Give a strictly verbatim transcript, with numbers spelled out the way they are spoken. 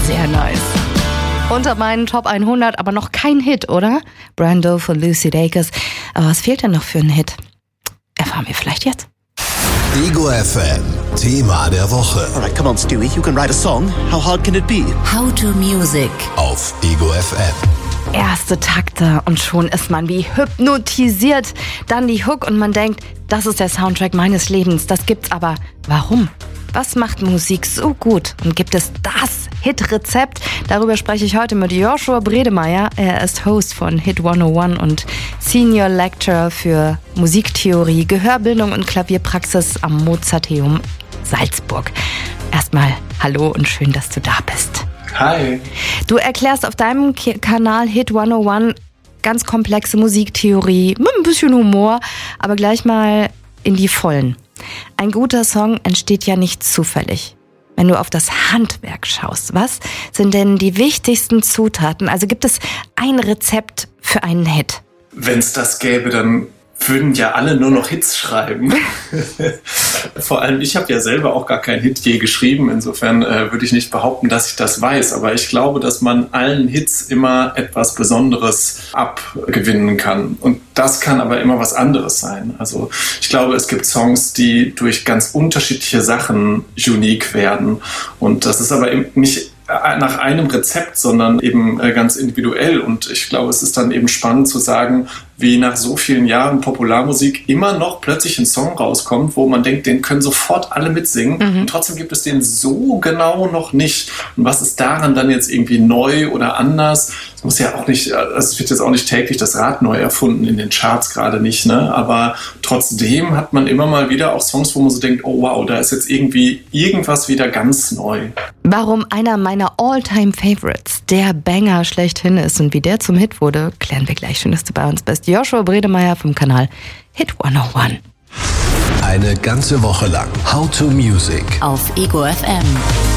Sehr nice. Unter meinen Top hundert, aber noch kein Hit, oder? Brando von Lucy Dacus. Aber was fehlt denn noch für einen Hit? Erfahren wir vielleicht jetzt. Ego F M, Thema der Woche. Alright, come on Stewie, you can write a song. How hard can it be? How to Music auf Ego F M. Erste Takte und schon ist man wie hypnotisiert. Dann die Hook und man denkt, das ist der Soundtrack meines Lebens. Das gibt's aber. Warum? Was macht Musik so gut? Und gibt es das Hit-Rezept? Darüber spreche ich heute mit Joshua Bredemeier. Er ist Host von Hit hunderteins und Senior Lecturer für Musiktheorie, Gehörbildung und Klavierpraxis am Mozarteum Salzburg. Erstmal hallo und schön, dass du da bist. Hi. Du erklärst auf deinem Kanal Hit hunderteins ganz komplexe Musiktheorie mit ein bisschen Humor, aber gleich mal in die Vollen. Ein guter Song entsteht ja nicht zufällig. Wenn du auf das Handwerk schaust, was sind denn die wichtigsten Zutaten? Also gibt es ein Rezept für einen Hit? Wenn es das gäbe, dann würden ja alle nur noch Hits schreiben. Vor allem, ich habe ja selber auch gar keinen Hit je geschrieben. Insofern äh, würde ich nicht behaupten, dass ich das weiß. Aber ich glaube, dass man allen Hits immer etwas Besonderes abgewinnen kann. Und das kann aber immer was anderes sein. Also ich glaube, es gibt Songs, die durch ganz unterschiedliche Sachen unique werden. Und das ist aber eben nicht nach einem Rezept, sondern eben ganz individuell. Und ich glaube, es ist dann eben spannend zu sagen, wie nach so vielen Jahren Popularmusik immer noch plötzlich ein Song rauskommt, wo man denkt, den können sofort alle mitsingen. Mhm. Und trotzdem gibt es den so genau noch nicht. Und was ist daran dann jetzt irgendwie neu oder anders? Es muss ja auch nicht, also es wird jetzt auch nicht täglich das Rad neu erfunden, in den Charts gerade nicht, ne? Aber trotzdem hat man immer mal wieder auch Songs, wo man so denkt, oh wow, da ist jetzt irgendwie irgendwas wieder ganz neu. Warum einer meiner All-Time-Favorites der Banger schlechthin ist und wie der zum Hit wurde, klären wir gleich. Schön, dass du bei uns bist. Joshua Bredemeier vom Kanal Hit hunderteins. Eine ganze Woche lang How to Music auf Ego F M.